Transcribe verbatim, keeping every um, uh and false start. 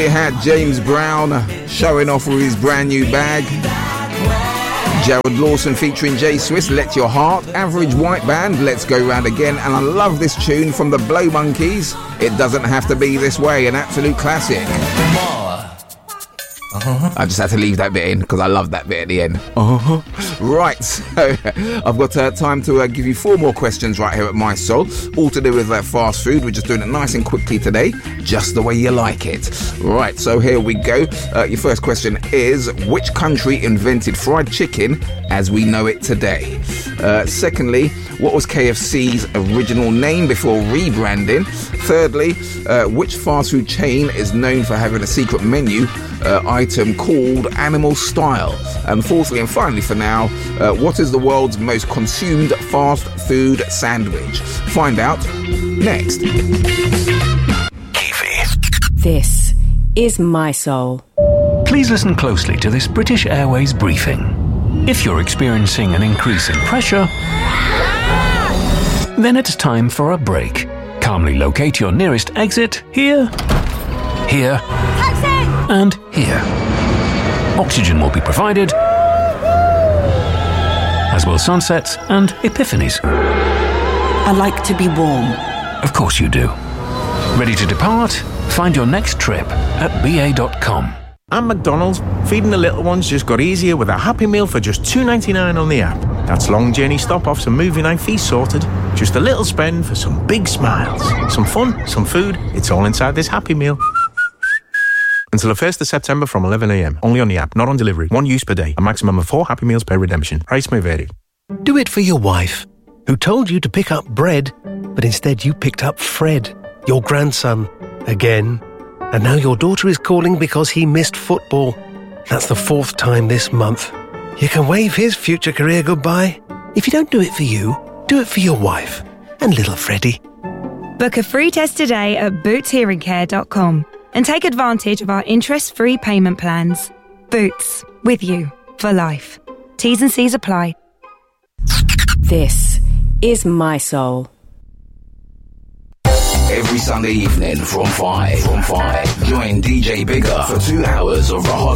It had James Brown showing off with his brand new bag. Gerald Lawson featuring Jay Swiss, Let Your Heart. Average White Band, Let's Go Round Again. And I love this tune from the Blow Monkeys, It Doesn't Have to Be This Way, an absolute classic. Uh-huh. I just had to leave that bit in because I love that bit at the end. Uh-huh. Right, so I've got uh, time to uh, give you four more questions right here at My Soul, all to do with uh, fast food. We're just doing it nice and quickly today, just the way you like it. Right, so here we go. Uh, your first question is, which country invented fried chicken as we know it today? Uh, secondly, what was K F C's original name before rebranding? Thirdly, uh, which fast food chain is known for having a secret menu uh, item called Animal Style? And fourthly and finally for now, uh, what is the world's most consumed fast food sandwich? Find out next. This is My Soul. Please listen closely to this British Airways briefing. If you're experiencing an increase in pressure, then it's time for a break. Calmly locate your nearest exit here, here, Taxi! and here. Oxygen will be provided, as will sunsets and epiphanies. I like to be warm. Of course you do. Ready to depart? Find your next trip at b a dot com. At McDonald's, feeding the little ones just got easier with a Happy Meal for just two ninety-nine on the app. That's long journey stop-offs and movie night feast sorted. Just a little spend for some big smiles. Some fun, some food, it's all inside this Happy Meal. Until the first of September from eleven a m. Only on the app, not on delivery. One use per day. A maximum of four Happy Meals per redemption. Price may vary. Do it for your wife, who told you to pick up bread, but instead you picked up Fred, your grandson, again. And now your daughter is calling because he missed football. That's the fourth time this month. You can wave his future career goodbye. If you don't do it for you, do it for your wife and little Freddie. Book a free test today at boots hearing care dot com and take advantage of our interest-free payment plans. Boots, with you for life. T's and C's apply. This is My Soul. Every Sunday evening from five, from five, join D J Bigger for two hours of the hot